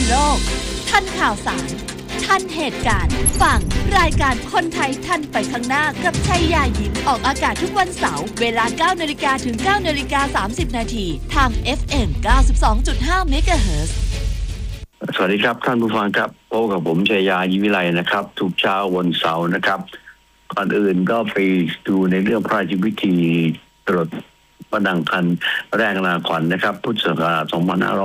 โลกทันข่าวสารทันเหตุการณ์ฟังรายการคนไทยทันไปข้างหน้ากับชัยยายิ้มออกอากาศทุกวันเสาร์เวลา 9:00 นถึง 9:30 นทาง FM 92.5 เมกะเฮิรตซ์สวัสดีครับท่านผู้ฟังครับพบกับผมชัยยายิ้มวิไลนะครับทุกเช้าวันเสาร์นะครับก่อนอื่นก็ไปดูในเรื่องพระราชพิธีตรวจพระดังคันแรกนาขวัญนะครับพุทธศักราช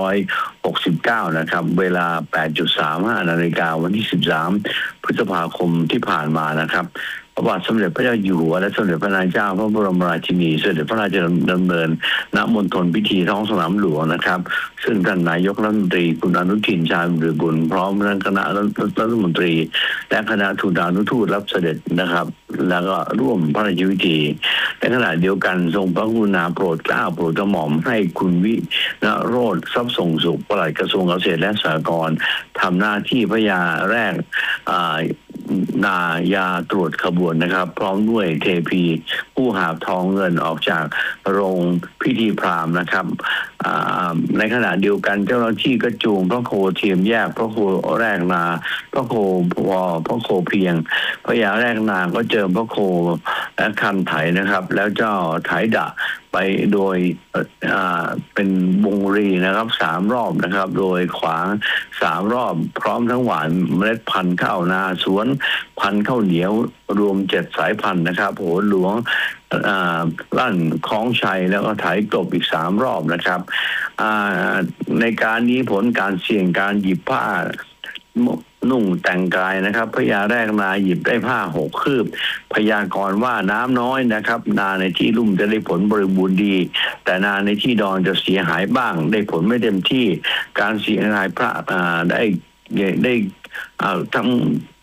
2569นะครับเวลา 8:35 นวันที่13พฤษภาคมที่ผ่านมานะครับพระบาทสมเด็จพระเจ้าอยู่หัวและสมเด็จพระนางเจ้าพระบรมราชินีเสด็จพระราชดำเนินณมณฑลพิธีท้องสนามหลวงนะครับซึ่งท่านนายกรัฐมนตรีคุณอนุทินชาญวิรากูลพร้อมคณะรัฐมนตรีและคณะทูตานุทูตรับเสด็จนะครับแล้วก็ร่วมพระราชพิธีในขณะเดียวกันทรงพระกรุณาโปรดเกล้าโปรดกระหม่อมให้คุณวิณโรจน์ทรัพย์ส่งสุขปลัดกระทรวงเกษตรและสหกรณ์ทำหน้าที่พระยาแรกนายาตรวจขบวนนะครับพร้อมด้วยเทพีผู้หาบทองเงินออกจากโรงพิธีพราหมณ์นะครับในขณะเดียวกันเจ้าหน้าที่ก็จูงพระโคเทียมแยกพระโคแรกนาพระโคเพียงพระยาแรกนาก็เจิมพระโคและคันไถนะครับแล้วเจ้าไถดะไปโดยเป็นวงรีนะครับ3รอบนะครับโดยขวาง3รอบพร้อมทั้งหวานเมล็ดพันธุ์ข้าวนาสวนพันธุ์ข้าวเหนียวรวม7สายพันธุ์นะครับโหหลวงลั่นคล้องชัยแล้วก็ไถกลบอีก3รอบนะครับในการนี้ผลการเสี่ยงการหยิบผ้านุ่งแต่งกายนะครับพญาแรกนาหยิบได้ผ้า6 คืบพยากรณ์ว่าน้ำน้อยนะครับนาในที่ลุ่มจะได้ผลบริบูรณ์ดีแต่นาในที่ดอนจะเสียหายบ้างได้ผลไม่เต็มที่การเสียหายพระได้ทั้ง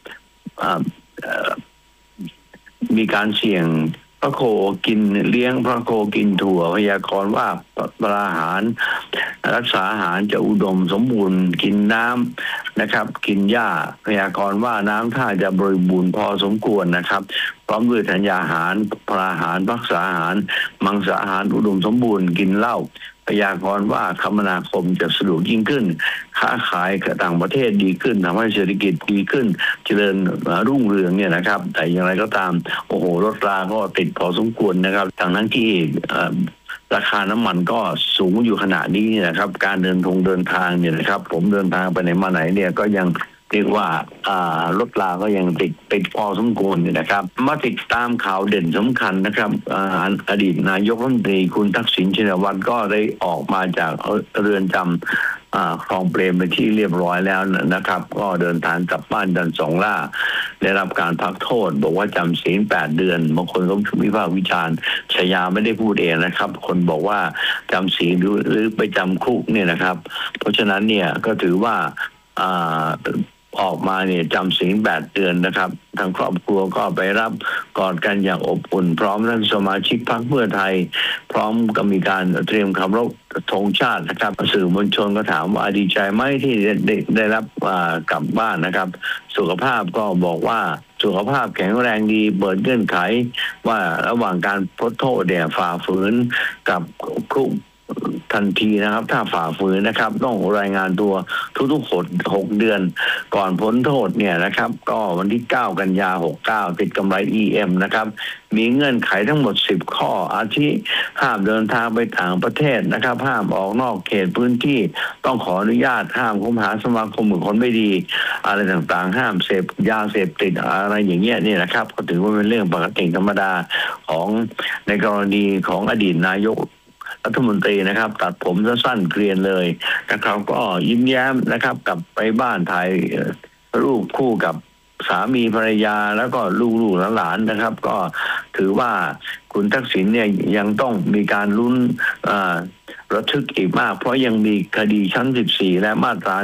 มีการเสี่ยงพระโคกินเลี้ยงพระโคกินถั่วพยากรณ์ว่าปราหารรักษาอาหารจะอุดมสมบูรณ์กินน้ำนะครับกินหญ้าพยากรณ์ว่าน้ำท่าจะบริบูรณ์พอสมควรนะครับพร้อมด้วยธัญญาหารปราหารภักษาอาหารมังสาอาหารอุดมสมบูรณ์กินเหล้าพยากรณ์ว่าคมนาคมจะสะดวกยิ่งขึ้นค้าขายกับต่างประเทศดีขึ้นทำให้เศรษฐกิจดีขึ้นเจริญรุ่งเรืองเนี่ยนะครับแต่อย่างไรก็ตามโอ้โหรถราก็ติดพอสมควรนะครับดังนั้นที่ราคาน้ำมันก็สูงอยู่ขณะนี้นะครับการเดินทางเนี่ยนะครับผมเดินทางไปไหนมาไหนเนี่ยก็ยังเรียกว่ารถราก็ยังติดพอสมควรอยู่นะครับมาติดตามข่าวเด่นสำคัญนะครับอดีตนายกรัฐมนตรีคุณทักษิณชินวัตรก็ได้ออกมาจากเรือนจำคลองเปรมไปที่เรียบร้อยแล้วนะครับก็เดินทางกลับบ้านดันสองล่าได้รับการพักโทษบอกว่าจำศีล8 เดือนบางคนก็วิพากษ์วิจารณ์ชยาไม่ได้พูดเองนะครับคนบอกว่าจำศีลหรือไปจำคุกเนี่ยนะครับเพราะฉะนั้นเนี่ยก็ถือว่าออกมาเนี่ยจำศีล8 เดือนนะครับทางครอบครัวก็ไปรับกอดกันอย่างอบอุ่นพร้อมทั้งสมาชิกพรรคเพื่อไทยพร้อมกับมีการเตรียมเคารพธงชาตินะครับสื่อมวลชนก็ถามว่าดีใจไหมที่ได้รับกลับบ้านนะครับสุขภาพก็บอกว่าสุขภาพแข็งแรงดีเปิดเงื่อนไขว่าระหว่างการพ้นโทษเนี่ยฝ่าฝืนกับคุกทันทีนะครับถ้าฝ่าฝืนนะครับต้องรายงานตัวทุกๆ6 เดือนก่อนพ้นโทษเนี่ยนะครับก็วันที่9 กันยายน 69ติดกำไร EM นะครับมีเงื่อนไขทั้งหมด10 ข้ออาทิห้ามเดินทางไปต่างประเทศนะครับห้ามออกนอกเขตพื้นที่ต้องขออนุญาตห้ามคบหาสมาคมกับคนไม่ดีอะไรต่างๆห้ามเสพยาเสพติดอะไรอย่างเงี้ยนี่นะครับก็ถือว่าเป็นเรื่องปกติธรรมดาของในกรณีของอดีตนายกรัฐมนตรีนะครับตัดผมสั้นเกรียนเลยนะครับก็ยิ้มแย้มนะครับกลับไปบ้านถ่ายรูปคู่กับสามีภรรยาแล้วก็ลูกๆหลานๆนะครับก็ถือว่าคุณทักษิณเนี่ยยังต้องมีการลุ้นระทึกอีกมากเพราะยังมีคดีชั้น14และมาตรา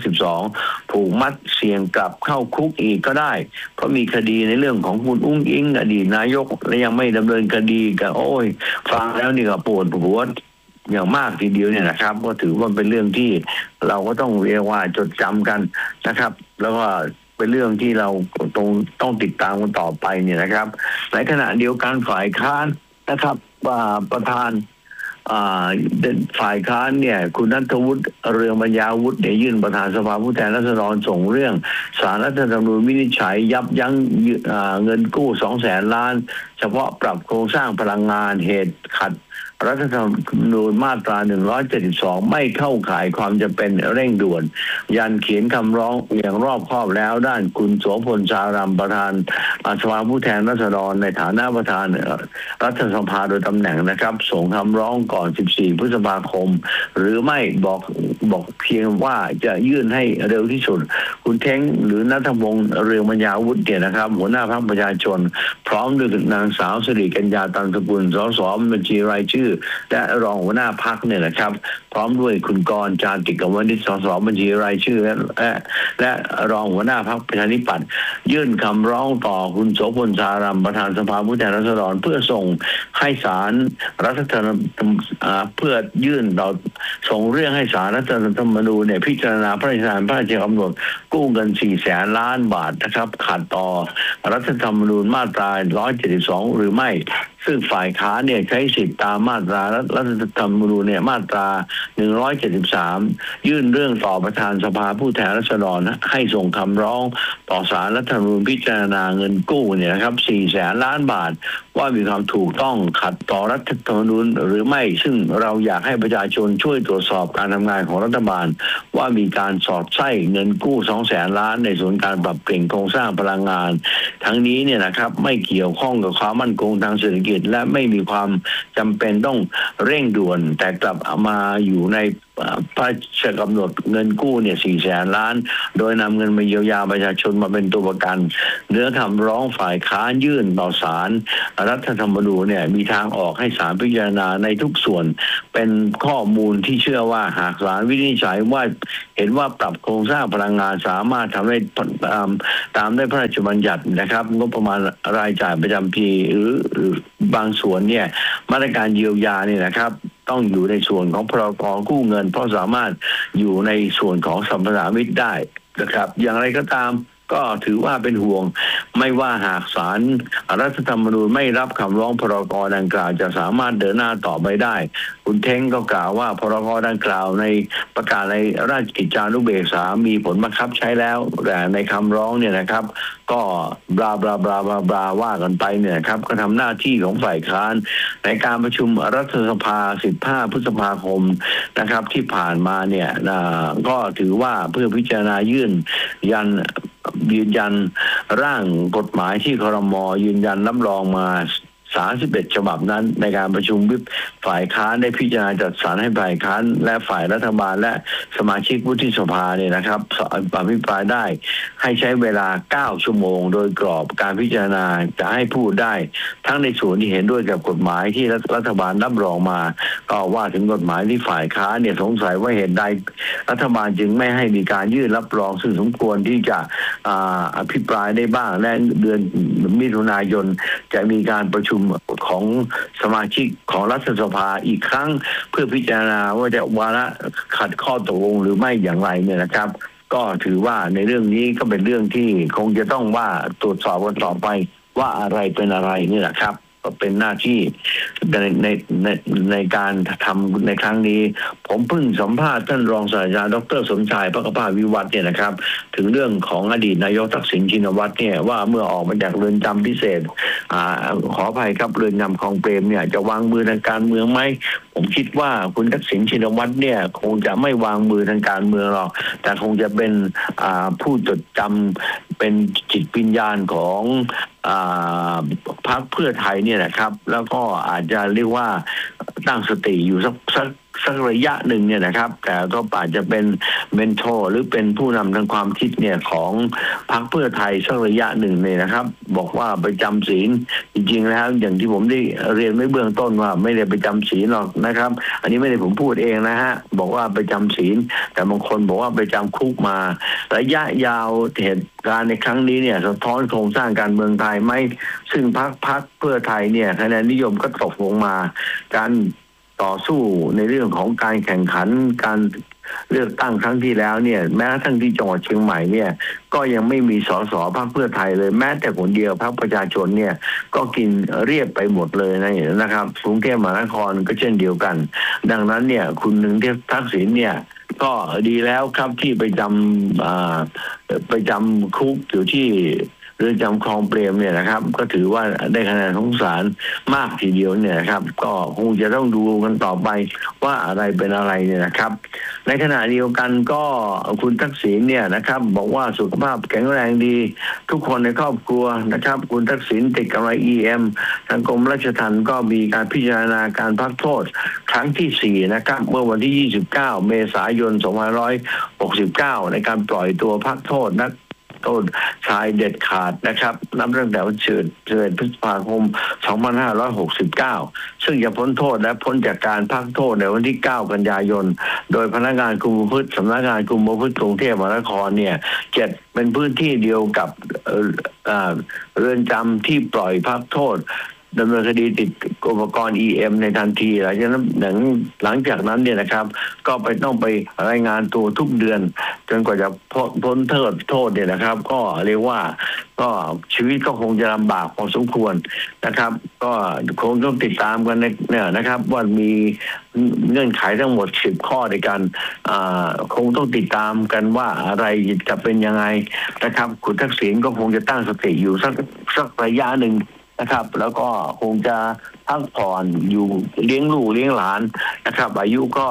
112ผูกมัดเสี่ยงกลับเข้าคุกอีกก็ได้เพราะมีคดีในเรื่องของคุณอุ้งอิงอดีตนายกและยังไม่ดำเนินคดีกับโอ้ยฟังแล้วนี่ก็ปวดหัวอย่างมากทีเดียวเนี่ยนะครับก็ถือว่าเป็นเรื่องที่เราก็ต้องเรียกว่าจดจำกันนะครับแล้วก็เป็นเรื่องที่เราต้องติดตามกันต่อไปเนี่ยนะครับในขณะเดียวกันฝ่ายค้านนะครับประธานฝ่ายค้านเนี่ยคุณณัฐวุฒิเรืองปัญญาวุฒิเนี่ยยื่นประธานสภาผู้แทนราษฎรส่งเรื่องศาลรัฐธรรมนูญวินิจฉัยยับยั้งเงินกู้200,000 ล้านเฉพาะปรับโครงสร้างพลังงานเหตุขัดรัฐธรรมนูญมาตรา172ไม่เข้าข่ายความจำเป็นเร่งด่วนยันเขียนคำร้องอย่างรอบคอบแล้วด้านคุณโสพลชารำประธานสภาผู้แทนราษฎรในฐานะประธานรัฐสภาโดยตำแหน่งนะครับส่งคำร้องก่อน14 พฤษภาคมหรือไม่บอกเพียงว่าจะยื่นให้เร็วที่สุดคุณเท้งหรือณัฐพงษ์เรืองปัญญาวุฒิเนี่ยนะครับหัวหน้าพรรคประชาชนพร้อมด้วยนางสาวสิริกัญญาตันสกุลสสบัญชีรายชื่อและรองหัวหน้าพรรคเนี่ยนะครับพร้อมด้วยคุณกรณ์จาติกวณิชสสบัญชีรายชื่อและรองหัวหน้าพรรคประชาธิปัตย์ยื่นคำร้องต่อคุณโสพลชารำประธานสภาผู้แทนราษฎรเพื่อส่งให้ศาลรัฐธรรมนูญเพื่อยื่นเราส่งเรื่องให้ศาลรัฐธรรมนูญเนี่ยพิจารณาพระราชทานพระราชกำหนดกู้เงิน400,000 ล้านบาทนะครับขัดต่อรัฐธรรมนูญมาตรา172หรือไม่ซึ่งฝ่ายค้านเนี่ยใช้สิทธิตามมาตรารัฐธรรมนูญเนี่ยมาตรา173ยื่นเรื่องต่อประธานสภาผู้แทนราษฎรให้ส่งคำร้องต่อศาลรัฐธรรมนูญพิจารณาเงินกู้เนี่ยนะครับ400,000 ล้านบาทว่ามีความถูกต้องขัดต่อรัฐธรรมนูญหรือไม่ซึ่งเราอยากให้ประชาชนช่วยตรวจสอบการทำงานของรัฐบาลว่ามีการสอดไส้เงินกู้200,000 ล้านในส่วนการปรับเปลี่ยนโครงสร้างพลังงานทั้งนี้เนี่ยนะครับไม่เกี่ยวข้องกับความมั่นคงทางเศรษฐกิจและไม่มีความจำเป็นต้องเร่งด่วนแต่กลับมาอยู่ในพระราชกำหนดเงินกู้เนี่ย400,000 ล้านโดยนำเงินมาเยียวยาประชาชนมาเป็นตัวประกันเนื้อคำร้องฝ่ายค้านยื่นต่อศาลรัฐธรรมนูญเนี่ยมีทางออกให้ศาลพิจารณาในทุกส่วนเป็นข้อมูลที่เชื่อว่าหากศาลวินิจฉัยว่าเห็นว่าปรับโครงสร้างพลังงานสามารถทำได้ตามได้พระราชบัญญัตินะครับงบประมาณรายจ่ายประจำปีหรือบางส่วนเนี่ยมาตรการเยียวยาเนี่ยนะครับต้องอยู่ในส่วนของพรก.กู้เงินเพราะสามารถอยู่ในส่วนของสัมปทานมิตรได้นะครับอย่างไรก็ตามก็ถือว่าเป็นห่วงไม่ว่าหากศาลรัฐธรรมนูญไม่รับคำร้องพรก.ดังกล่าวจะสามารถเดินหน้าต่อไปได้คุณเท้งก็กล่าวว่าพรก.ดังกล่าวในประกาศในราชกิจจานุเบกษามีผลบังคับใช้แล้วแต่ในคำร้องเนี่ยนะครับก็บลาบลาบลาบลาบลาว่ากันไปเนี่ยครับก็ทำหน้าที่ของฝ่ายค้านในการประชุมรัฐสภา15 พฤษภาคมนะครับที่ผ่านมาเนี่ยก็ถือว่าเพื่อพิจารณายื่นยืนยันร่างกฎหมายที่ครม.ยืนยันรับรองมา31 ฉบับนั้นในการประชุมวิปฝ่ายค้านได้พิจารณาจัดสรรให้ฝ่ายค้านและฝ่ายรัฐบาลและสมาชิกวุฒิสภาเนี่ยนะครับอภิปรายได้ให้ใช้เวลา9 ชั่วโมงโดยกรอบการพิจารณาจะให้พูดได้ทั้งในส่วนที่เห็นด้วยกับกฎหมายที่รัฐบาลรับรองมาก็ว่าถึงกฎหมายที่ฝ่ายค้านเนี่ยสงสัยว่าเหตุใดรัฐบาลจึงไม่ให้มีการยื่นรับรองซึ่งสมควรที่จะอภิปรายได้บ้างและเดือนมิถุนายนจะมีการประชุมของสมาชิกของรัฐสภาอีกครั้งเพื่อพิจารณาว่าจะวาระขัดข้อตกลงหรือไม่อย่างไรเนี่ยนะครับก็ถือว่าในเรื่องนี้ก็เป็นเรื่องที่คงจะต้องว่าตรวจสอบกันต่อไปว่าอะไรเป็นอะไรนี่แหละครับก็เป็นหน้าที่ในการทำในครั้งนี้ผมเพิ่งสัมภาษณ์ท่านรองศาสตราจารย์ดร.สมชายภคภาวิวัฒน์เนี่ยนะครับถึงเรื่องของอดีตนายกทักษิณชินวัตรเนี่ยว่าเมื่อออกมาจากเรือนจำพิเศษขออภัยครับเรือนจำคลองเปรมเนี่ยจะวางมือทางการเมืองไหมผมคิดว่าคุณทักษิณชินวัตรเนี่ยคงจะไม่วางมือทางการเมืองหรอกแต่คงจะเป็นผู้จดจำเป็นจิตวิญญาณของพรรคเพื่อไทยเนี่ยนะครับแล้วก็อาจจะเรียกว่าตั้งสติอยู่สักระยะหนึ่งเนี่ยนะครับแต่ก็อาจจะเป็นเมนทอร์หรือเป็นผู้นำทางความคิดเนี่ยของพรรคเพื่อไทยสักระยะหนึ่งเนี่ยนะครับบอกว่าไปจำศีลจริงๆแล้วอย่างที่ผมได้เรียนไว้เบื้องต้นว่าไม่ได้ไปจำศีลหรอกนะครับอันนี้ไม่ได้ผมพูดเองนะฮะบอกว่าไปจำศีลแต่บางคนบอกว่าไปจำคุกมาระยะยาวเหตุการณ์ในครั้งนี้เนี่ยสะท้อนโครงสร้างการเมืองไทยไหมซึ่งพรรคเพื่อไทยเนี่ยคะแนนนิยมก็ตกลงมาการต่อสู้ในเรื่องของการแข่งขันการเลือกตั้งครั้งที่แล้วเนี่ยแม้กระทั่งที่จังหวัดเชียงใหม่เนี่ยก็ยังไม่มีสสพรรคเพื่อไทยเลยแม้แต่คนเดียวพรรคประชาชนเนี่ยก็กินเรียบไปหมดเลยนะครับกรุงเทพมหานครก็เช่นเดียวกันดังนั้นเนี่ยคุณหนึ่งทักษิณเนี่ยก็ดีแล้วครับที่ไปจำคุกอยู่ที่เรือนจำคลองเปรมเนี่ยนะครับก็ถือว่าได้คะแนนสงสารมากทีเดียวเนี่ยครับก็คงจะต้องดูกันต่อไปว่าอะไรเป็นอะไรเนี่ยนะครับในขณะเดียวกันก็คุณทักษิณเนี่ยนะครับบอกว่าสุขภาพแข็งแรงดีทุกคนในครอบครัวนะครับคุณทักษิณติดกำไร EM ทางกรมราชทัณฑ์ก็มีการพิจารณาการพักโทษครั้งที่4นะครับเมื่อวันที่29เมษายน2569ในการปล่อยตัวพักโทษนักโทษชายเด็ดขาดนะครับนับตั้งแต่วัน11 พฤษภาคม 2569ซึ่งจะพ้นโทษและพ้นจากการพักโทษในวันที่ 9 กันยายนโดยพนักงานคุมประพฤติสำนักงานคุมประพฤติกรุงเทพมหานครเนี่ยเป็นพื้นที่เดียวกับเรือนจำที่ปล่อยพักโทษดำเนินคดีติดอุปกรณ์ EM ในทันทีหลังจากนั้นเนี่ยนะครับก็ต้องไปรายงานตัวทุกเดือนจนกว่าจะพ้นโทษเนี่ยนะครับก็เรียกว่าก็ชีวิตก็คงจะลำบากพอสมควรนะครับก็คงต้องติดตามกันเนี่ยนะครับว่ามีเงื่อนไขทั้งหมด10ข้อในการคงต้องติดตามกันว่าอะไรจะเป็นยังไงนะครับคุณทักษิณก็คงจะตั้งสติอยู่สักระยะหนึ่งนะครับแล้วก็คงจะพักผ่อนอยู่เลี้ยงลูกเลี้ยงหลานนะครับอายุก็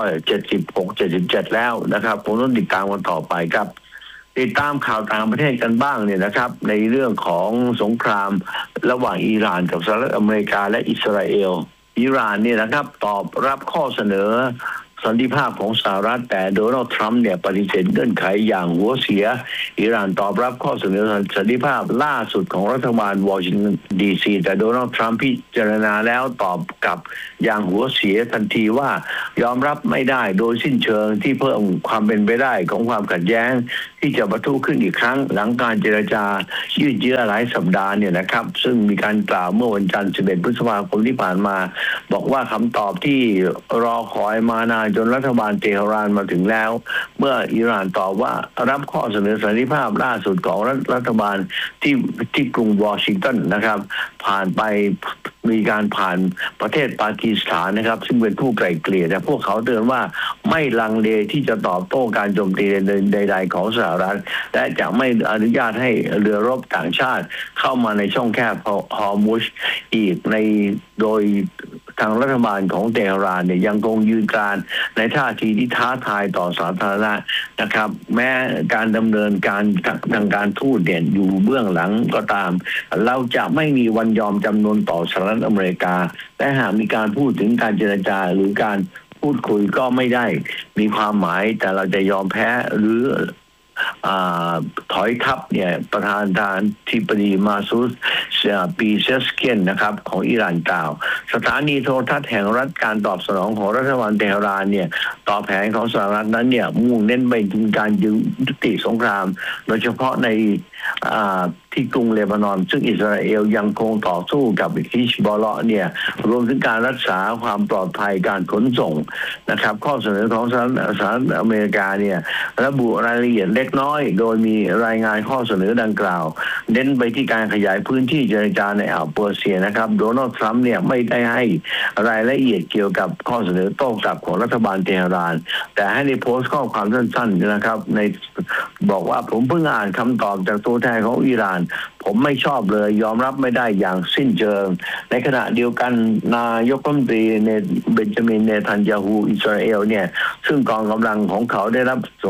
76-77แล้วนะครับคงต้องติดตามกันต่อไปครับติดตามข่าวต่างประเทศกันบ้างเนี่ยนะครับในเรื่องของสงครามระหว่างอิหร่านกับสหรัฐอเมริกาและอิสราเอลอิหร่านเนี่ยนะครับตอบรับข้อเสนอสันติภาพของสหรัฐแต่โดนัลด์ทรัมป์เนี่ยปฏิเสธเงื่อนไขอย่างหัวเสียอิหร่านตอบรับข้อเสนอสันติภาพล่าสุดของรัฐบาลวอชิงตันดีซีแต่โดนัลด์ทรัมป์พิจารณาแล้วตอบกลับอย่างหัวเสียทันทีว่ายอมรับไม่ได้โดยสิ้นเชิงที่เพิ่มความเป็นไปได้ของความขัดแย้งที่จะปะทุขึ้นอีกครั้งหลังการเจรจายืดเยื้อหลายสัปดาห์เนี่ยนะครับซึ่งมีการกล่าวเมื่อวันจันทร์11 พฤษภาคมที่ผ่านมาบอกว่าคำตอบที่รอคอยมานานจนรัฐบาลเตหะรานมาถึงแล้วเมื่ออิหร่านตอบว่ารับข้อเสนอสันติภาพล่าสุดของรัฐบาลที่กรุงวอชิงตันนะครับผ่านไปมีการผ่านประเทศปากีสถานนะครับซึ่งเป็นผู้ไกล่เกลี่ยแต่พวกเขาเตือนว่าไม่ลังเลที่จะตอบโต้การโจมตีใดๆของสหรัฐและจะไม่อนุญาตให้เรือรบต่างชาติเข้ามาในช่องแคบฮอร์มุซอีกโดยทางรัฐบาลของเตหะรานเนี่ยยังคงยืนการในท่าทีที่ท้าทายต่อสาธารณะนะครับแม้การดำเนินการทางการทูตเนี่ยอยู่เบื้องหลังก็ตามเราจะไม่มีวันยอมจำนนต่อสหรัฐอเมริกาและหากมีการพูดถึงการเจรจาหรือการพูดคุยก็ไม่ได้มีความหมายแต่เราจะยอมแพ้หรือถอยทัพเนี่ยประธานาธิบดีมาซูดปีเซสเกียนนะครับของอิหร่านกล่าวสถานีโทรทัศน์แห่งรัฐการตอบสนองของรัฐบาลเตหะรานเนี่ยต่อแผนของสหรัฐนั้นเนี่ยมุ่งเน้นไปถึงการยุติสงครามโดยเฉพาะในที่กรุงเลบานอนซึ่งอิสราเอลยังคงต่อสู้กับฮิชบอลเลาะห์เนี่ยรวมถึงการรักษาความปลอดภัยการขนส่งนะครับข้อเสนอของสหรัฐอเมริกาเนี่ยระบุรายละเอียดเล็กน้อยโดยมีรายงานข้อเสนอดังกล่าวเน้นไปที่การขยายพื้นที่เจรจาในอ่าวเปอร์เซียนะครับโดนัลด์ทรัมป์เนี่ยไม่ได้ให้รายละเอียดเกี่ยวกับข้อเสนอโต้กลับของรัฐบาลเตหะรานแต่ให้ในโพสต์ข้อความสั้นๆนะครับในบอกว่าผมเพิ่งอ่านคำตอบจากตัวแทนของอิหร่านผมไม่ชอบเลยยอมรับไม่ได้อย่างสิ้นเชิงในขณะเดียวกันนายกรัฐมนตรีเบนจามินเนทันยาฮูอิสราเอลเนี่ยซึ่งกองกำลังของเขาได้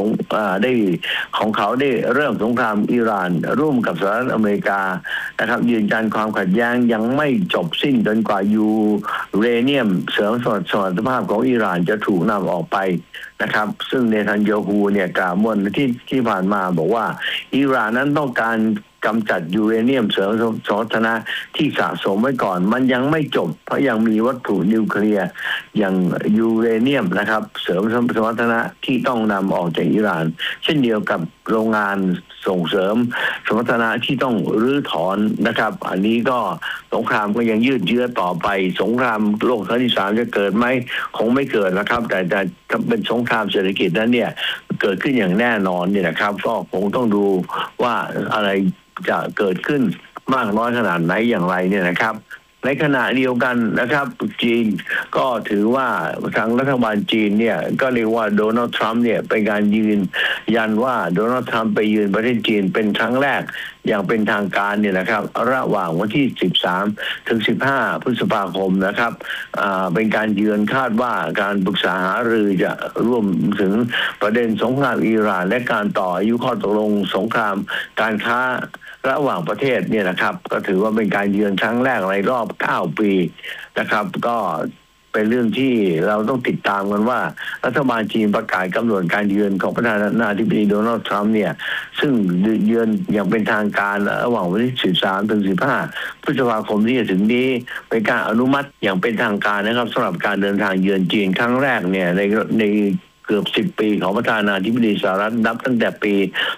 เริ่มสงครามอิหร่านร่วมกับสหรัฐอเมริกานะครับยืนยันความขัดแย้งยังไม่จบสิ้นจนกว่ายูเรเนียมเสริมสมรรถภาพของอิหร่านจะถูกนำออกไปนะครับซึ่งเนทันยาฮูเนี่ยกล่าวเมื่อที่ผ่านมาบอกว่าอิหร่านนั้นต้องการกำจัดยูเรเนียมเสริมสมรรถนะที่สะสมไว้ก่อนมันยังไม่จบเพราะยังมีวัตถุนิวเคลียร์อย่างยูเรเนียมนะครับเสริมสมรรถนะที่ต้องนำออกจากอิหร่านเช่นเดียวกับโรงงานส่งเสริมสมรรถนะที่ต้องรื้อถอนนะครับอันนี้ก็สงครามก็ยังยืดเยื้อต่อไปสงครามโลกครั้งที่3จะเกิดไหมคงไม่เกิดนะครับแต่ถ้าเป็นสงครามเศรษฐกิจนั้นเนี่ยเกิดขึ้นอย่างแน่นอนเนี่ยนะครับก็คงต้องดูว่าอะไรจะเกิดขึ้นมากน้อยขนาดไหนอย่างไรเนี่ยนะครับในขณะเดียวกันนะครับจีนก็ถือว่าทางรัฐบาลจีนเนี่ยก็เรียกว่าโดนัลด์ทรัมป์เนี่ยเป็นการยืนยันว่าโดนัลด์ทรัมป์ไปเยือนประเทศจีนเป็นครั้งแรกอย่างเป็นทางการเนี่ยนะครับระหว่างวันที่13ถึง15พฤษภาคมนะครับเป็นการเยือนคาดว่าการปรึกษาหารือจะร่วมถึงประเด็นสงครามอิหร่านและการต่ออายุข้อตกลงสงครามการค้าระหว่างประเทศเนี่ยนะครับก็ถือว่าเป็นการเยือนครั้งแรกในรอบ9 ปีนะครับก็เป็นเรื่องที่เราต้องติดตามกันว่ารัฐบาลจีนประกาศกำหนดการเยือนของประธานาธิบดีโดนัลด์ทรัมป์เนี่ยซึ่งเยือนอย่างเป็นทางการระหว่างวันที่13ถึง15พฤษภาคมที่จะถึงนี้เป็นการอนุมัติอย่างเป็นทางการนะครับสำหรับการเดินทางเยือนจีนครั้งแรกเนี่ยในเกือบ10 ปีของประธานาธิบดีสหรัฐนับตั้งแต่ปี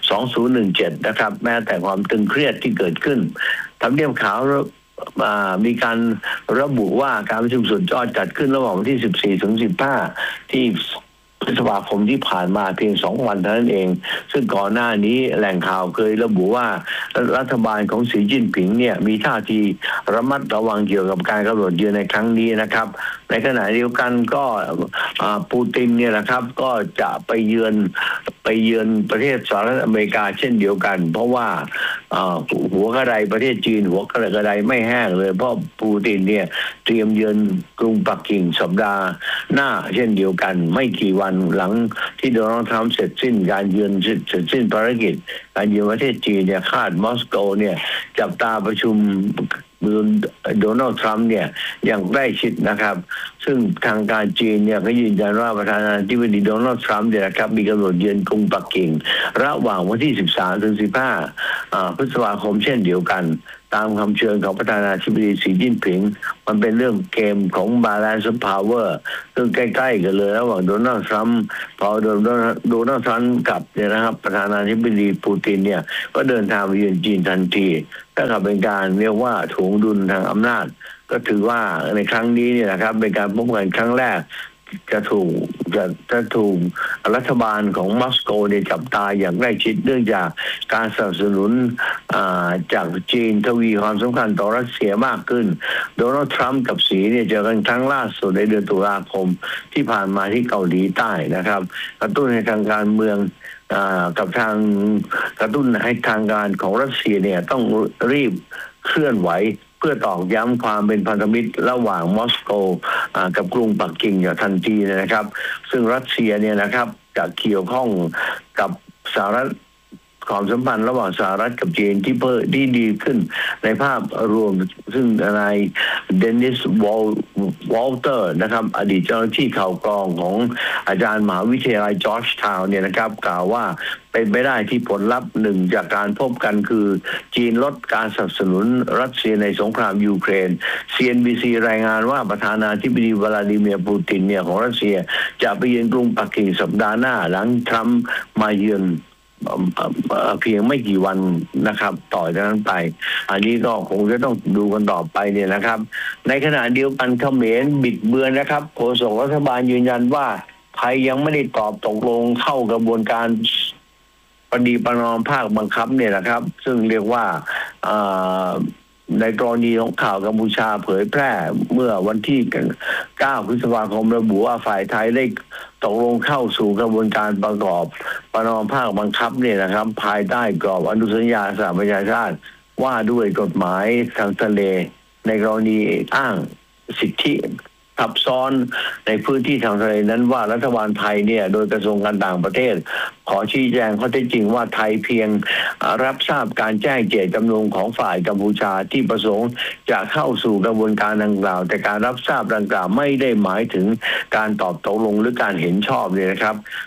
2017นะครับแม้แต่ความตึงเครียดที่เกิดขึ้นทำเนียบขาวมีการระบุว่าการประชุมสุดยอดจัดขึ้นระหว่างวันที่14ถึง15ที่พฤษภาคมที่ผ่านมาเพียง2 วันเท่านั้นเองซึ่งก่อนหน้านี้แหล่งข่าวเคยระบุว่ารัฐบาลของสีจิ้นผิงเนี่ยมีท่าทีระมัดระวังเกี่ยวกับการกำหนดเยือนในครั้งนี้นะครับในขณะเดียวกันก็ปูตินเนี่ยนะครับก็จะไปเยือนประเทศสหรัฐอเมริกาเช่นเดียวกันเพราะว่าหัวกระไดประเทศจีนหัวกระไดไม่แห้งเลยเพราะปูตินเนี่ยเตรียมเยือนกรุงปักกิ่งสัปดาห์หน้าเช่นเดียวกันไม่กี่วันหลังที่โดนัลด์ทรัมป์เสร็จสิ้นการเยือนเสร็จสิ้นภารกิจการเยือนประเทศจีนเนี่ยคาดมอสโกเนี่ยจับตาประชุมโดนัลด์ทรัมป์เนี่ยอย่างใกล้ชิดนะครับซึ่งทางการจีนเนี่ยก็ยืนยันว่าประธานาธิบดีโดนัลด์ทรัมป์เนี่ยนะครับมีกำหนดเยือนกรุงปักกิ่งระหว่างวันที่13ถึง15พฤษภาคมเช่นเดียวกันตามคำเชิญของประธานาธิบดีสีจิ้นผิงมันเป็นเรื่องเกมของ balance of power ซึ่งใกล้ๆกันเลยระหว่างโดนัลด์ทรัมป์พอโดนัลด์ทรัมป์กับเนี่ยนะครับประธานาธิบดีปูตินเนี่ยก็เดินทางไปเยือนจีนทันทีถ้าเป็นการเรียกว่าถ่วงดุลทางอำนาจก็ถือว่าในครั้งนี้เนี่ยนะครับเป็นการพบกันครั้งแรกจะถูกรัฐบาลของมอสโกเนี่ยจับตาอย่างใกล้ชิดเนื่องจากการสนับสนุนจากจีนทวีความสำคัญต่อรัสเซียมากขึ้นโดนัลด์ทรัมป์กับสีเนี่ยเจอกันครั้งล่าสุดในเดือนตุลาคมที่ผ่านมาที่เกาหลีใต้นะครับกระตุ้นให้ทางการเมืองกับทางกระตุ้นให้ทางการของรัสเซียเนี่ยต้องรีบเคลื่อนไหวเพื่อตอกย้ำความเป็นพันธมิตรระหว่างมอสโกกับกรุงปักกิ่งอย่างทันทีนะครับซึ่งรัสเซียเนี่ยนะครับจะเกี่ยวข้องกับสหรัฐความสัมพันธ์ระหว่างสหรัฐกับจีนที่ดีขึ้นในภาพรวมซึ่งนายเดนิสวอลเตอร์นะครับอดีตเจ้าหน้าที่ข่าวกรองของอาจารย์มหาวิทยาลัยจอร์จทาวน์เนี่ยนะครับกล่าวว่าเป็นไปได้ที่ผลลัพธ์หนึ่งจากการพบกันคือจีนลดการสนับสนุนรัสเซียในสงครามยูเครน CNBC รายงานว่าประธานาธิบดีวลาดิเมียร์ปูตินเนี่ยของรัสเซียจะไปเยือนกรุงปักกิ่งสัปดาห์หน้าหลังทรัมป์มาเยือนเพียงไม่กี่วันนะครับต่อจากนั้นไปอันนี้ก็คงจะต้องดูกันต่อไปเนี่ยนะครับในขณะเดียวกันเขมรบิดเบือนนะครับโฆษกรัฐบาลยืนยันว่าไทยยังไม่ได้ตอบตกลงเข้ากระบวนการปฏิประนอมภาคบังคับเนี่ยนะครับซึ่งเรียกว่าในกรณีของข่าวกัมพูชาเผยแพร่เมื่อวันที่9 พฤษภาคมระบุว่าฝ่ายไทยได้ตกลงเข้าสู่กระบวนการประกอบประนอมภาคบังคับเนี่ยนะครับภายใต้กรอบอนุสัญญาสหประชาชาติว่าด้วยกฎหมายทางทะเลในกรณีอ้างสิทธิทับซ้อนในพื้นที่ทางทะเลนั้นว่ารัฐบาลไทยเนี่ยโดยกระทรวงการต่างประเทศขอชี้แจงข้อเท็จจริงว่าไทยเพียงรับทราบการแจ้งเจตจำนงของฝ่ายกัมพูชาที่ประสงค์จะเข้าสู่กระบวนการดังกล่าวแต่การรับทราบดังกล่าวไม่ได้หมายถึงการตอบตกลงหรือการเห็นชอบเลยนะครับ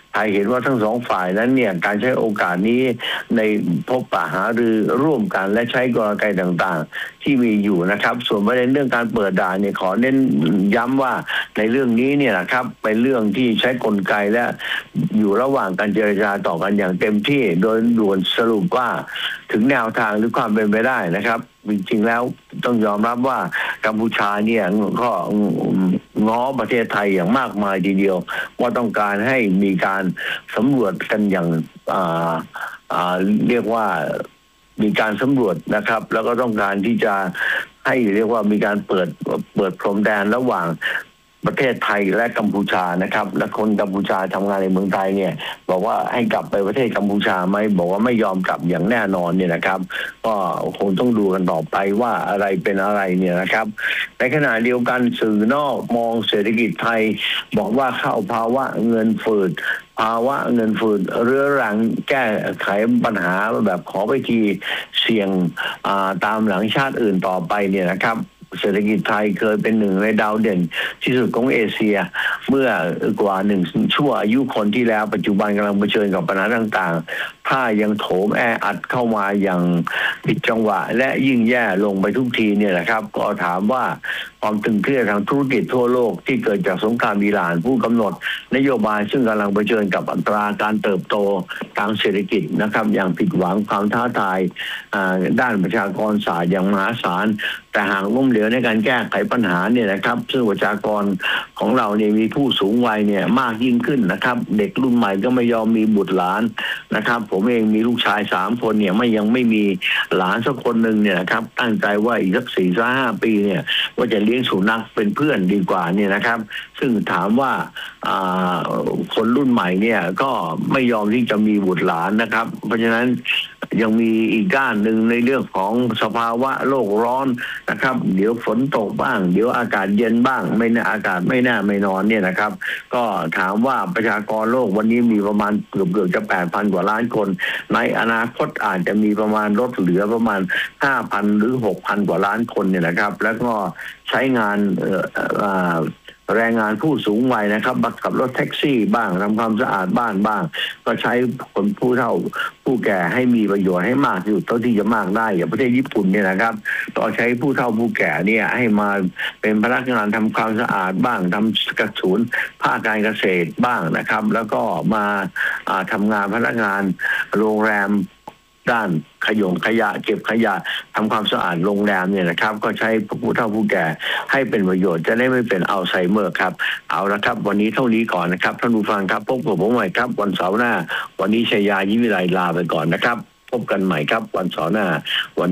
ไทยเห็นว่าทั้งสองฝ่ายนั้นเนี่ยการใช้โอกาสนี้ในพบปะหารือร่วมกันและใช้กลไกต่างๆที่มีอยู่นะครับส่วนประเด็นเรื่องการเปิดด่านเนี่ยขอเน้นย้ำว่าในเรื่องนี้เนี่ยนะครับเป็นเรื่องที่ใช้กลไกและอยู่ระหว่างการเจรจาต่อกันอย่างเต็มที่โดยด่วนสรุปว่าถึงแนวทางหรือความเป็นไปได้นะครับจริงๆแล้วต้องยอมรับว่ากัมพูชาเนี่ยก็ง้อประเทศไทยอย่างมากมายทีเดียวว่าต้องการให้มีการสำรวจกันอย่างเรียกว่ามีการสำรวจนะครับแล้วก็ต้องการที่จะให้เรียกว่ามีการเปิดพรมแดนระหว่างประเทศไทยและกัมพูชานะครับและคนกัมพูชาทำงานในเมืองไทยเนี่ยบอกว่าให้กลับไปประเทศกัมพูชาไหมบอกว่าไม่ยอมกลับอย่างแน่นอนเนี่ยนะครับก็คงต้องดูกันต่อไปว่าอะไรเป็นอะไรเนี่ยนะครับในขณะเดียวกันสื่อนอกมองเศรษฐกิจไทยบอกว่าเข้าภาวะเงินฝืดเรื้อรังแก้ไขปัญหาแบบขอไปทีเสี่ยงตามหลังชาติอื่นต่อไปเนี่ยนะครับเศรษฐกิจไทยเคยเป็นหนึ่งในดาวเด่นที่สุดของเอเชียเมื่อกว่า1 ชั่วอายุคนที่แล้วปัจจุบันกำลังเผชิญกับปัญหาต่างๆถ้ายังโถมแออัดเข้ามาอย่างผิดจังหวะและยิ่งแย่ลงไปทุกทีเนี่ยนะครับก็ถามว่าความตึงเครียดทางธุรกิจทั่วโลกที่เกิดจากสงครามอิหร่านผู้กำหนดนโยบายซึ่งกำลังเผชิญกับอัตราการเติบโตทางเศรษฐกิจนะครับอย่างผิดหวังความท้าทายด้านประชากรศาสตร์อย่างมหาศาลแต่หากล้มเหลวในการแก้ไขปัญหาเนี่ยนะครับซึ่งประชากรของเราเนี่ยมีผู้สูงวัยเนี่ยมากยิ่งขึ้นนะครับเด็กรุ่นใหม่ก็ไม่ยอมมีบุตรหลานนะครับผมเองมีลูกชาย3 คนเนี่ยยังไม่มีหลานสักคนหนึ่งเนี่ยนะครับตั้งใจว่าอีกสัก4-5 ปีเนี่ยว่าจะเลี้ยงสุนัขเป็นเพื่อนดีกว่าเนี่ยนะครับซึ่งถามว่าคนรุ่นใหม่เนี่ยก็ไม่ยอมที่จะมีบุตรหลานนะครับเพราะฉะนั้นยังมีอีกด้านหนึ่งในเรื่องของสภาวะโลกร้อนนะครับเดี๋ยวฝนตกบ้างเดี๋ยวอากาศเย็นบ้างอากาศไม่แน่ไม่นอนเนี่ยนะครับก็ถามว่าประชากรโลกวันนี้มีประมาณเกือบจะ 8,000 กว่าล้านคนในอนาคตอาจจะมีประมาณลดเหลือประมาณ 5,000 หรือ 6,000 กว่าล้านคนเนี่ยนะครับแล้วก็ใช้งานแรงงานผู้สูงวัยนะครับบังคับรถแท็กซี่บ้างทำความสะอาดบ้านบ้างก็ใช้คนผู้เฒ่าผู้แก่ให้มีประโยชน์ให้มากที่สุดเท่าที่จะมากได้อย่างประเทศญี่ปุ่นเนี่ยนะครับก็ใช้ผู้เฒ่าผู้แก่เนี่ยให้มาเป็นพนักงานทำความสะอาดบ้างทำกระสุนภาคการเกษตรบ้างนะครับแล้วก็มาทำงานพนักงานโรงแรมด้านขยะเก็บขยะทำความสะอาดโรงแรมเนี่ยนะครับก็ใช้ผู้เฒ่าผู้แก่ให้เป็นประโยชน์จะได้ไม่เป็นอัลไซเมอร์ครับเอาละครับวันนี้เท่านี้ก่อนนะครับท่านผู้ฟังครับพบกับผมใหม่ครับวันเสาร์หน้าวันนี้ชัยยายิ้มวิไลลาไปก่อนนะครับพบกันใหม่ครับวันเสาร์หน้าวัน